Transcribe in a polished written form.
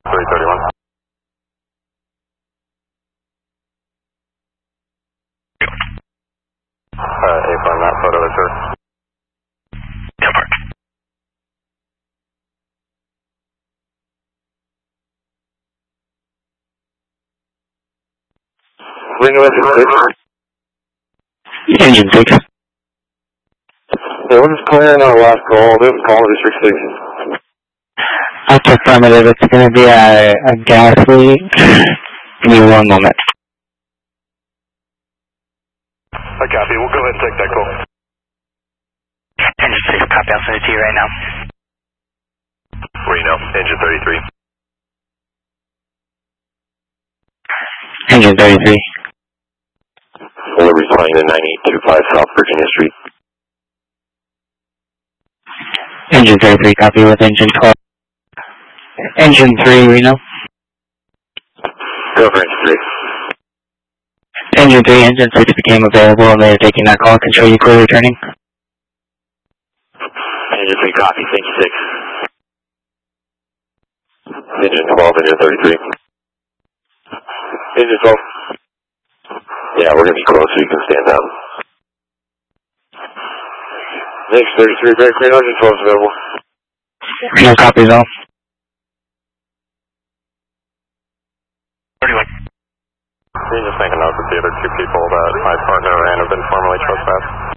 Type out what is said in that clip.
331. A-1, that photo is her. Yeah, Mark. Reno Engine 6. Engine 6. Yeah, we're just clearing our last call. This is call District 6. That's affirmative. It's going to be a gas leak. Give me one moment. I copy. We'll go ahead and take that call. Engine 6, copy. I'll send it to you right now. Reno, Engine 33. Engine 33. Delivery's flying to 9825 South Virginia Street. Engine 33, copy with engine 12. Engine 3, Reno. Go for Engine 3. Engine 3, engine 6 became available and they're taking that call. Control you clear returning. Engine 3, copy. Engine 6. Engine 12, Engine 33. Engine 12. Yeah, we're going to be close so you can stand down. Next 33, very clear. Engine 12 is available. No copies all. 31. You just make a note that the other two people that my partner and have been formally trespassed.